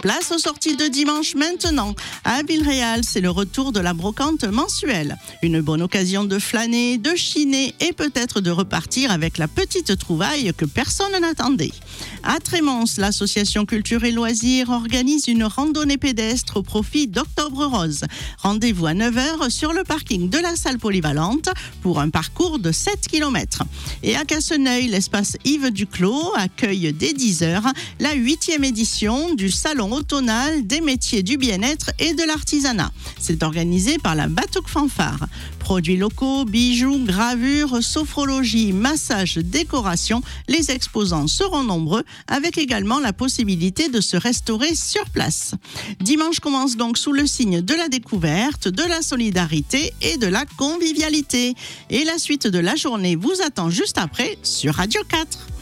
Place aux sorties de dimanche maintenant. À Villeréal, c'est le retour de la brocante mensuelle. Une bonne occasion de flâner, de chiner et peut-être de repartir avec la petite trouvaille que personne n'attendait. À Trémons, l'association Culture et Loisirs organise une randonnée pédestre au profit d'Octobre Rose. Rendez-vous à 9h sur le parking de la salle polyvalente pour un parcours de 7 km. Et à Casseneuil, l'espace Yves Duclos accueille dès 10h la 8e édition du Salon automnal des métiers du bien-être et de l'artisanat. C'est organisé par la Batouk Fanfare. Produits locaux, bijoux, gravures, sophrologie, massage, décoration, les exposants seront nombreux avec également la possibilité de se restaurer sur place. Dimanche commence donc sous le signe de la découverte, de la solidarité et de la convivialité. Et la suite de la journée vous attend juste après sur Radio 4.